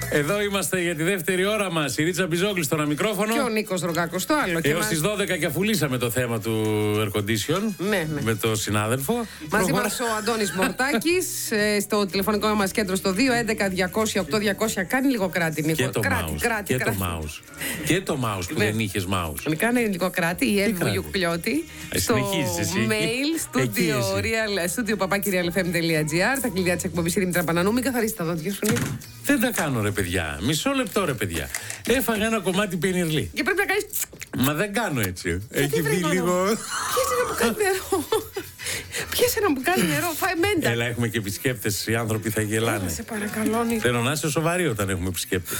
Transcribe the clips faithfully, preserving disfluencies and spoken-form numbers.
Εδώ είμαστε για τη δεύτερη ώρα μας. Η Ρίτσα Μπιζόγλη στο ένα μικρόφωνο. Και ο Νίκος Ρογκάκος στο άλλο. Έως στις δώδεκα και αφού λύσαμε το θέμα του air condition. Ναι, ναι. Με τον συνάδελφο. Μαζί Προχωρά... μας ο Αντώνης Μορτάκης. Στο τηλεφωνικό μας κέντρο στο δύο έντεκα διακόσια οκτώ διακόσια. Κάνει λίγο κράτη, Νίκο. Και το κράτη, mouse. κράτη, και κράτη. το mouse. Και το mouse που Ναι. δεν είχες mouse. Κάνει λίγο κράτη. Η Εύη Βουγιουκλιώτη. Στο mail studio real studio παπάκι real f m dot g r. Τα κλειδιά της εκπομπής η Δήμητρα Πανανού. Μην καθαρίσει τα δόντια σου, Νίκο. Δεν τα κάνω, ρε παιδιά. Μισό λεπτό, ρε παιδιά. Έφαγα ένα κομμάτι πενιρλί. Και πρέπει να κάνεις. Μα δεν κάνω έτσι. Γιατί Έχει μπει βρε, λίγο. Πιέσε ένα μπουκάλι νερό. Πιέσε ένα μπουκάλι νερό. Φάει μέντα. Έλα, έχουμε και επισκέπτες. Οι άνθρωποι θα γελάνε. Σε παρακαλώ, Νίκο. Θέλω να είσαι σοβαρή όταν έχουμε επισκέπτες.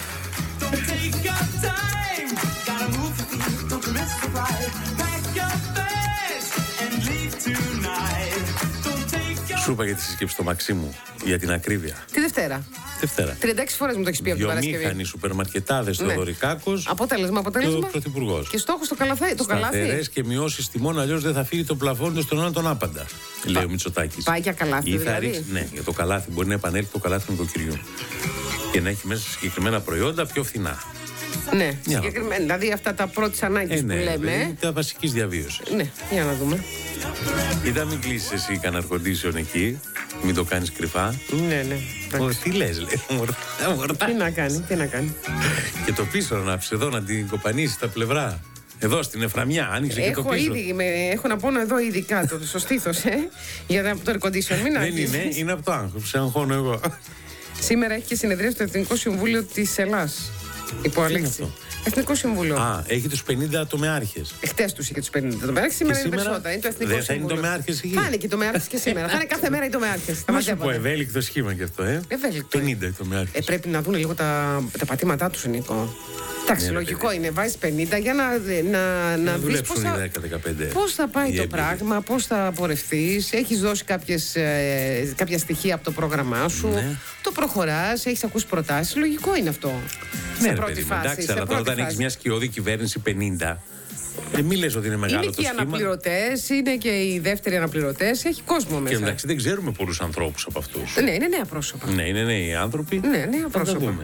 Σου είπα για τη συσκέψη στο Μαξίμου, για την ακρίβεια. Τη Δευτέρα. Δευτέρα. τριάντα έξι φορές μου το έχεις πει από την Παρασκευή. Βιομήχανοι, σουπερμαρκετάδες, Ναι. Θεοδωρικάκος. Αποτέλεσμα, Ο αποτέλεσμα. Πρωθυπουργός. Και στόχος το καλαθί. Το καλάθι. Σταθερές και μειώσεις τιμών, αλλιώς δεν θα φύγει το πλαφόν στον ένα τον άπαντα. Λέει ο Μητσοτάκης. Πάει για καλάθι, Ή θα δηλαδή. ρίξει, ναι, για το καλάθι μπορεί να επανέλθει το καλάθι του νοικοκυριού. Και να έχει μέσα συγκεκριμένα προϊόντα πιο φθηνά. Ναι, Για να συγκεκριμένα. Δηλαδή αυτά τα πρώτης ανάγκης Ε, ναι, που λέμε. είναι τα βασικής διαβίωσης. Ναι, για να δούμε. Είδα μην κλείσεις εσύ κανένα air condition εκεί, μην το κάνεις κρυφά. Ναι, ναι. Ω, τι λες, λέει, μορτά, μορτά. Τι να κάνει, τι να κάνει. Και το πίσω να άφησε εδώ να την κοπανίσει τα πλευρά. Εδώ στην Εφραμιά, άνοιξε και το Έχω πίσω. ήδη, με, έχω να πω εδώ ήδη κάτω, στο στήθος, ε, για το air condition. Μην Δεν αρχίσεις. είναι, είναι από το άγχος, σε αγχώνω εγώ. Σήμερα έχει και συνεδρία στο Εθνικό Συμβούλιο της Ελλάς. Υπό είναι Αλέξη. αυτό? Εθνικό Συμβούλιο. Α, έχει τους πενήντα ατομεάρχες. Χτες τους είχε τους πενήντα τομεάρχες, σήμερα είναι σήμερα περισσότερα. Είναι το Εθνικό δεν θα είναι Συμβούλιο. τομεάρχες εκεί? Θα είναι και τομεάρχες και σήμερα. Θα είναι κάθε μέρα οι τομεάρχες. Θα Να σου πω, μαζεύονται. ευέλικτο σχήμα και αυτό, ε. Ευέλικτο. πενήντα οι τομεάρχες. Ε, πρέπει να δουν λίγο τα, τα πατήματά τους, Νίκο. Εντάξει, Ναι, ρε, λογικό παιδί. είναι. Βάζεις πενήντα για να, να, να Να δεις δουλέψουν πώς οι θα, δέκα δεκαπέντε. πώς θα πάει οι το έμπειροι. πράγμα, πώς θα πορευθείς. Έχεις δώσει κάποιες, ε, κάποια στοιχεία από το πρόγραμμά σου. Ναι. Το προχωράς, έχεις ακούσει προτάσεις. Λογικό είναι αυτό. Ναι, σε ρε πρώτη παιδί μου, φάση. εντάξει, σε αλλά τώρα πρώτη όταν έχει φάση. μια σκιώδη κυβέρνηση πενήντα, δεν μη λες ότι είναι μεγάλο Είναι το και οι σχήμα. αναπληρωτές, είναι και οι δεύτεροι αναπληρωτές. Έχει κόσμο Και μέσα. εντάξει, δεν ξέρουμε πολλούς ανθρώπους από αυτούς. Ναι, είναι νέα πρόσωπα. Ναι, είναι νέοι άνθρωποι. Ναι, νέα Θα τα πρόσωπα. δούμε.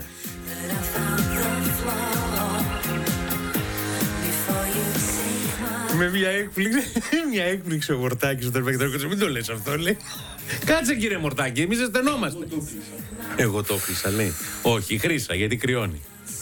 Με μια έκπληξη, μια έκπληξη ο Μορτάκης όταν παίρνει το έργο. Μην το λες αυτό, λέει. Κάτσε κύριε Μορτάκη, εμείς αισθανόμαστε. Εγώ το χρήσα, λέει. Όχι, η Χρύσα, γιατί κρυώνει.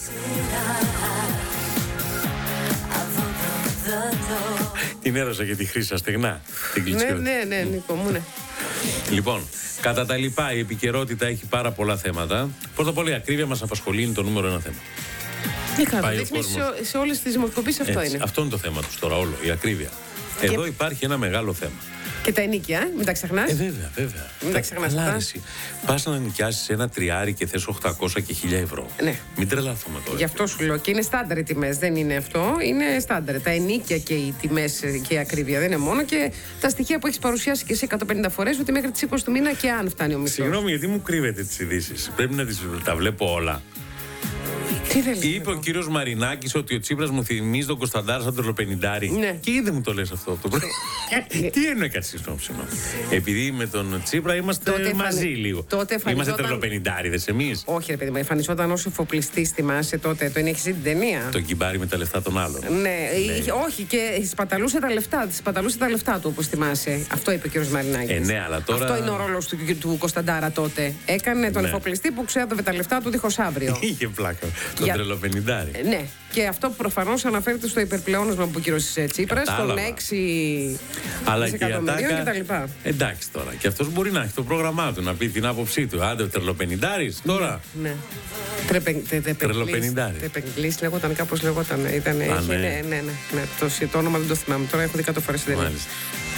Την έρωσα και τη Χρύσα στεγνά. Την Ναι, Κλιτσιώτη. ναι, ναι, Νίκο μου, ναι. Λοιπόν, κατά τα λοιπά, η επικαιρότητα έχει πάρα πολλά θέματα. Πρώτα απ' όλα, η ακρίβεια μας απασχολεί, είναι το νούμερο ένα θέμα. Τι κάνω, Πάει ο δείχνεις κόσμος. σε, σε όλες τις δημοσκοπήσεις αυτό Έτσι, είναι. αυτό είναι το θέμα τους τώρα, όλο, η ακρίβεια. Εδώ υπάρχει ένα μεγάλο θέμα. Και τα ενίκια, ε, μην τα ξεχνάς. Ε, βέβαια, βέβαια. Μην τα ξεχνάς Καλά, αυτά. ρε εσύ. Πας να νοικιάσεις ένα τριάρι και θες οκτακόσια και χίλια ευρώ. Ναι. Μην τρελαθούμε τώρα. Γι' αυτό σου λέω. Και είναι στάνταρ οι τιμές. Δεν είναι αυτό. Είναι στάνταρ. Τα ενίκια και οι τιμές και η ακρίβεια δεν είναι μόνο. Και τα στοιχεία που έχεις παρουσιάσει και εσύ εκατόν πενήντα φορές ότι μέχρι τις είκοσι του μήνα και αν φτάνει ο μισθός. Συγγνώμη, γιατί μου κρύβετε τις ειδήσεις. Πρέπει να τις τα βλέπω όλα. Τι δεν λέει, Είπε ο κύριος Μαρινάκης ότι ο Τσίπρας μου θυμίζει τον Κωνσταντάρα σαν τρελοπενηντάρι. Ναι. Και είδε μου το λες αυτό. Το... Τι εννοεί κάτι συγγνώμη, συγγνώμη. Επειδή με τον Τσίπρα είμαστε Τότε μαζί εμφανι- λίγο. τότε Είμαστε εμφανιζόταν- τρελοπενηντάριδες εμείς. Όχι, ρε παιδί μου, εμφανιζόταν ως εφοπλιστής, θυμάσαι τότε. Το έχεις δει την ταινία. Τον κυμπάρι με τα λεφτά των άλλων. Ναι, είχε- όχι, και σπαταλούσε τα λεφτά, σπαταλούσε τα λεφτά του, όπως θυμάσαι. Αυτό είπε ο κύριος Μαρινάκης. Ε, ναι, αλλά τώρα- Αυτό είναι ο ρόλος του, του Κωνσταντάρα τότε. Έκανε τον Ναι. εφοπλιστή που ξέδευε τα λεφτά του δίχως αύριο. Είχε πλάκα. Τον Για- τρελοπενηντάρι. Ε, Ναι, και αυτό προφανώς αναφέρεται στο υπερπλεόνασμα που ο κύριος Τσίπρας, των Κατάλαβα. έξι Αλλά και η δισεκατομμυρίων ατάκα. κτλ. Εντάξει τώρα. Και αυτός μπορεί να έχει το πρόγραμμά του, να πει την άποψή του. Άντε, τρελοπενηντάρης τώρα. Ναι. Τρελοπενηντάρη. Τρεπεγγλής λέγονταν, κάπως λέγονταν. Ήταν, είχε- ναι. ναι, ναι, ναι, ναι. Το, το όνομα δεν το θυμάμαι. Τώρα έχω δει κάτω φορές την ταινία. Μάλιστα.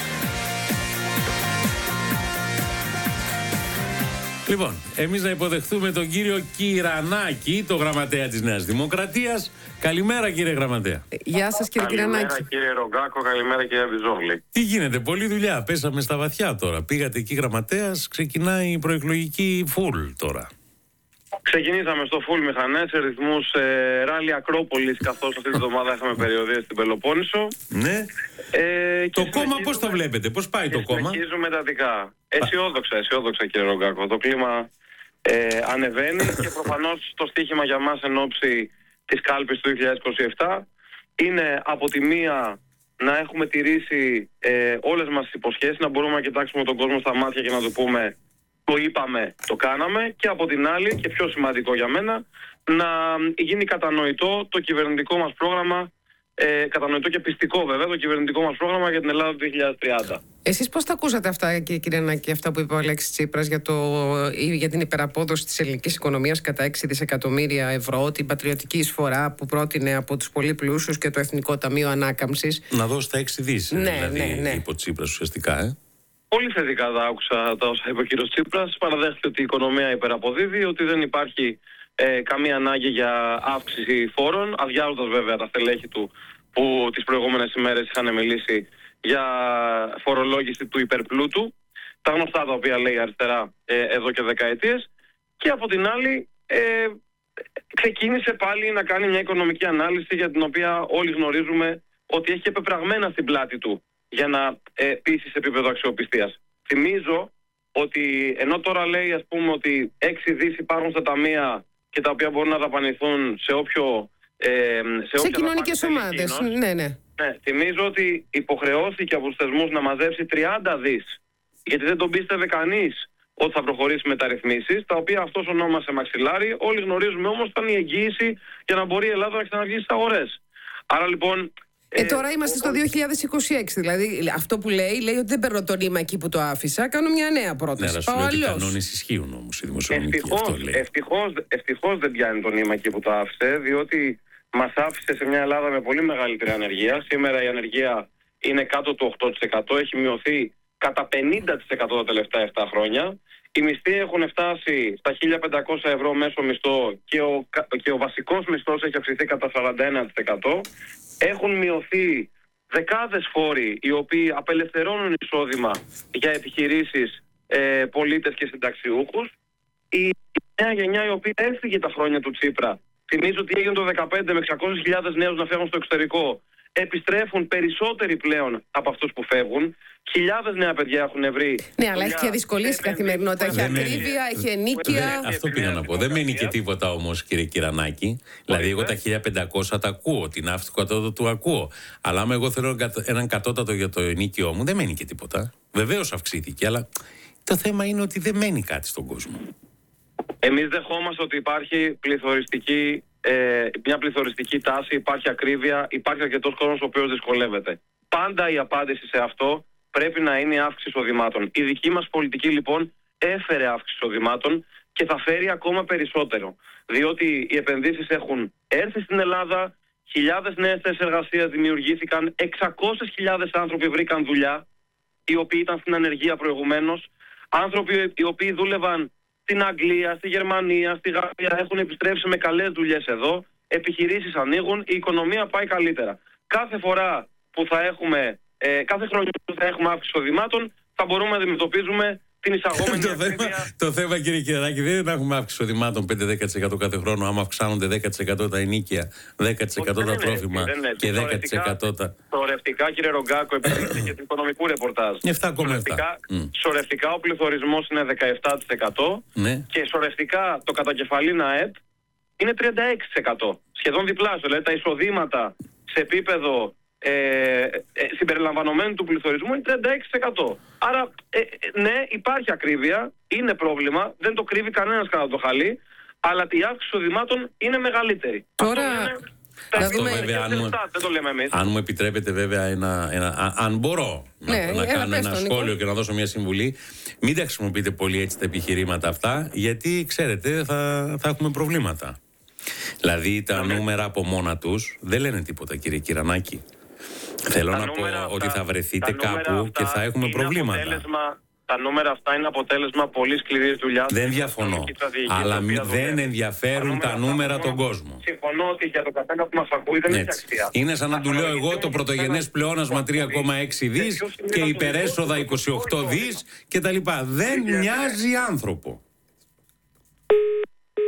Λοιπόν, εμείς να υποδεχτούμε τον κύριο Κυρανάκη, το γραμματέα της Νέας Δημοκρατίας. Καλημέρα κύριε γραμματέα. Γεια σας κύριε Καλημέρα Κυρανάκη. κύριε Ρογκάκο, καλημέρα κύριε Μπιζόγλη. Τι γίνεται, πολλή δουλειά, πέσαμε στα βαθιά τώρα. Πήγατε εκεί γραμματέας, ξεκινάει η προεκλογική φουλ τώρα. Ξεκινήσαμε στο full μηχανές σε ρυθμούς ε, ράλι Ακρόπολης, καθώς αυτή τη εβδομάδα είχαμε περιοδίες στην Πελοπόννησο. Ναι. Ε, και Το κόμμα συνεχίζουμε- πώς το βλέπετε, πώς πάει το και κόμμα? Συνεχίζουμε εντατικά. Αισιόδοξα, αισιόδοξα κύριε Ρογκάκο. Το κλίμα ε, ανεβαίνει και προφανώς το στίχημα για μας εν ώψη της κάλπης του είκοσι είκοσι επτά είναι από τη μία να έχουμε τηρήσει ε, όλες μας τις υποσχέσεις, να μπορούμε να κοιτάξουμε τον κόσμο στα μάτια και να του πούμε το είπαμε, το κάναμε, και από την άλλη, και πιο σημαντικό για μένα, να γίνει κατανοητό το κυβερνητικό μας πρόγραμμα, ε, κατανοητό και πιστικό βέβαια, το κυβερνητικό μας πρόγραμμα για την Ελλάδα του δύο χιλιάδες τριάντα. Εσείς πώς τα ακούσατε αυτά, κύριε Κυρανάκη, αυτά που είπε ο Αλέξης Τσίπρας για, το, για την υπεραπόδοση της ελληνικής οικονομίας κατά έξι δισεκατομμύρια ευρώ, την πατριωτική εισφορά που πρότεινε από τους πολύ πλούσιους και το Εθνικό Ταμείο Ανάκαμψης? Να δώσει τα έξι δις, ναι, δηλαδή, ναι, ναι. είπε ο Τσίπρας ουσιαστικά, ε. Πολύ θετικά τα άκουσα τα όσα είπε ο κύριος Τσίπρας. Παραδέχεται ότι η οικονομία υπεραποδίδει, ότι δεν υπάρχει ε, καμία ανάγκη για αύξηση φόρων, αδειάζοντας βέβαια τα στελέχη του που τις προηγούμενες ημέρες είχαν μιλήσει για φορολόγηση του υπερπλούτου. Τα γνωστά τα οποία λέει η αριστερά ε, εδώ και δεκαετίες. Και από την άλλη ε, ξεκίνησε πάλι να κάνει μια οικονομική ανάλυση για την οποία όλοι γνωρίζουμε ότι έχει επεπραγμένα στην πλάτη του για να ε, πείσει σε επίπεδο αξιοπιστίας. Θυμίζω ότι ενώ τώρα λέει, ας πούμε, ότι έξι δις υπάρχουν στα ταμεία και τα οποία μπορούν να δαπανηθούν σε όποιο... Ε, σε σε κοινωνικές ομάδες, ναι, ναι. Ναι, θυμίζω ότι υποχρεώθηκε από τους θεσμούς να μαζέψει τριάντα δις, γιατί δεν τον πίστευε κανείς ότι θα προχωρήσει μεταρρυθμίσεις, τα οποία αυτός ονόμασε μαξιλάρι. Όλοι γνωρίζουμε όμως ήταν η εγγύηση για να μπορεί η Ελλάδα να ξαναβγεί στις αγορές. Άρα λοιπόν... Ε, τώρα είμαστε στο δύο χιλιάδες είκοσι έξι. Δηλαδή, αυτό που λέει, λέει ότι δεν παίρνω το νήμα εκεί που το άφησα. Κάνω μια νέα πρόταση. Ναι, πάω αλλιώς. Οι κανόνες ισχύουν όμως οι δημοσιονομικοί. Ευτυχώς, ευτυχώς, ευτυχώς δεν πιάνει το νήμα εκεί που το άφησε, διότι μας άφησε σε μια Ελλάδα με πολύ μεγαλύτερη ανεργία. Σήμερα η ανεργία είναι κάτω του οκτώ τοις εκατό, έχει μειωθεί κατά πενήντα τοις εκατό τα τελευταία επτά χρόνια. Οι μισθοί έχουν φτάσει στα χίλια πεντακόσια ευρώ μέσο μισθό και ο, και ο βασικός μισθός έχει αυξηθεί κατά σαράντα ένα τοις εκατό. Έχουν μειωθεί δεκάδες φόροι οι οποίοι απελευθερώνουν εισόδημα για επιχειρήσεις, ε, πολίτες και συνταξιούχους. Η νέα γενιά η οποία έφυγε τα χρόνια του Τσίπρα, θυμίζω ότι έγινε το δύο χιλιάδες δεκαπέντε με εξακόσιες χιλιάδες νέους να φεύγουν στο εξωτερικό, επιστρέφουν περισσότεροι πλέον από αυτούς που φεύγουν. Χιλιάδες νέα παιδιά έχουν βρει. Ναι, αλλά έχει και δυσκολίες στην καθημερινότητα. Έχει ακρίβεια, έχει ενίκεια. Αυτό πήγα να πω. Δεν μένει και τίποτα όμως, κύριε Κυρανάκη. Δηλαδή, εγώ τα χίλια πεντακόσια τα ακούω, την αύξηση του κατώτατου του ακούω. Αλλά άμα εγώ θέλω έναν κατώτατο για το ενίκιο μου, δεν μένει και τίποτα. Βεβαίως αυξήθηκε, αλλά το θέμα είναι ότι δεν μένει κάτι στον κόσμο. Εμείς δεχόμαστε ότι υπάρχει πληθωριστική, ε, μια πληθωριστική τάση, υπάρχει ακρίβεια, υπάρχει αρκετός κόσμος ο οποίος δυσκολεύεται. Πάντα η απάντηση σε αυτό πρέπει να είναι η αύξηση εισοδημάτων. Η δική μας πολιτική λοιπόν έφερε αύξηση εισοδημάτων και θα φέρει ακόμα περισσότερο. Διότι οι επενδύσεις έχουν έρθει στην Ελλάδα, χιλιάδες νέες θέσεις εργασίας δημιουργήθηκαν, εξακόσιες χιλιάδες άνθρωποι βρήκαν δουλειά, οι οποίοι ήταν στην ανεργία προηγουμένως, άνθρωποι οι οποίοι δούλευαν στην Αγγλία, στη Γερμανία, στη Γαλλία, έχουν επιστρέψει με καλές δουλειές εδώ, επιχειρήσεις ανοίγουν, η οικονομία πάει καλύτερα. Κάθε φορά που θα έχουμε, ε, κάθε χρονιά που θα έχουμε αύξηση εισοδημάτων, θα μπορούμε να αντιμετωπίζουμε την εισαγόμενη το, θέμα, το θέμα, κύριε Κυρανάκη, δεν είναι να έχουμε αύξηση εισοδημάτων πέντε με δέκα τοις εκατό κάθε χρόνο, άμα αυξάνονται δέκα τοις εκατό τα ενίκια, δέκα τοις εκατό τα τρόφιμα και δέκα τοις εκατό τα... Σωρευτικά, κύριε Ρογκάκο, επειδή και του οικονομικού ρεπορτάζ. επτά κόμμα επτά. Σωρευτικά ο πληθωρισμός είναι δεκαεπτά τοις εκατό, ναι, και σωρευτικά το κατακεφαλήν ΑΕΠ είναι τριάντα έξι τοις εκατό. Σχεδόν διπλάσιο. Δηλαδή τα εισοδήματα σε επίπεδο Ε, ε, συμπεριλαμβανομένου του πληθωρισμού είναι τριάντα έξι τοις εκατό. Άρα ε, ε, ναι, υπάρχει ακρίβεια, είναι πρόβλημα, δεν το κρύβει κανένας κατά το χαλί, αλλά η αύξηση εισοδημάτων είναι μεγαλύτερη. Τώρα αυτό δούμε... βέβαια, αν, μου... δεν το λέμε εμείς. Αν μου επιτρέπετε βέβαια ένα, ένα, α, αν μπορώ ναι, να, να κάνω ένα σχόλιο και να δώσω μια συμβουλή, μην τα χρησιμοποιείτε πολύ έτσι τα επιχειρήματα αυτά, γιατί ξέρετε θα, θα έχουμε προβλήματα. Δηλαδή τα ναι. νούμερα από μόνα τους δεν λένε τίποτα, κύριε Κυρανάκη. Θέλω τα να πω αυτά, ότι θα βρεθείτε κάπου και θα έχουμε προβλήματα. Τα νούμερα αυτά είναι αποτέλεσμα πολύ σκληρής δουλειάς. Δεν διαφωνώ. Αλλά μη, δεν ενδιαφέρουν τα νούμερα τον κόσμο. Συμφωνώ ότι για το καθένα που μας ακούει δεν έχει αξία. Είναι σαν να του λέω εγώ το πρωτογενές πλεόνασμα τρία κόμμα έξι δις και υπερέσοδα είκοσι οκτώ δις κτλ. Δεν μοιάζει άνθρωπο.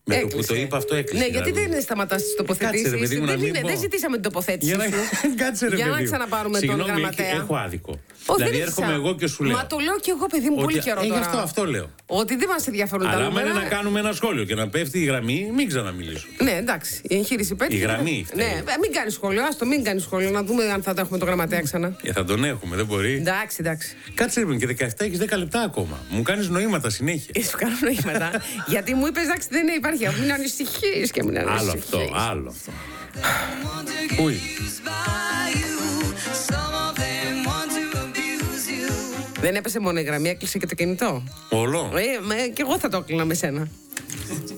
Με το που το είπα αυτό έκλεισε. Ναι, γιατί δεν σταματάς τις τοποθετήσεις. Δεν, είναι, δεν ζητήσαμε την τοποθέτηση για να, σου. Κάτσε, ρε, για παιδί. να ξαναπάρουμε τον γραμματέα. Έχω άδικο. Ο, δηλαδή έρχομαι εγώ και σου λέω. Μα το λέω και εγώ, παιδί μου, ότι, πολύ καιρό ε, τώρα. αυτό, αυτό λέω. Ότι δεν μας ενδιαφέρουν τα νούμερα. Αλλά άμα είναι να κάνουμε ένα σχόλιο και να πέφτει η γραμμή, μην ξαναμιλήσουμε. Ναι, εντάξει. Η εγχείρηση πέτυχε. Η γραμμή. Ναι, μην κάνει σχόλιο. Άστο, μην κάνει σχόλιο. Να δούμε αν θα τα έχουμε το γραμματέα ξανά. Ε, θα τον έχουμε, δεν μπορεί. Εντάξει, εντάξει. Κάτσε ρε, και δεκαεπτά έχει δέκα λεπτά ακόμα. Μου κάνει νοήματα συνέχεια. Ε, σου κάνω νοήματα. Γιατί μου είπε, εντάξει, δεν υπάρχει. Μην ανησυχεί και μην ανησυχεί. Άλλο αυτό, άλλο αυτό. Πού είναι? Δεν έπεσε μόνο η γραμμή, έκλεισε και το κινητό. Όλο. Ε, με, και εγώ θα το έκλεινα με σένα.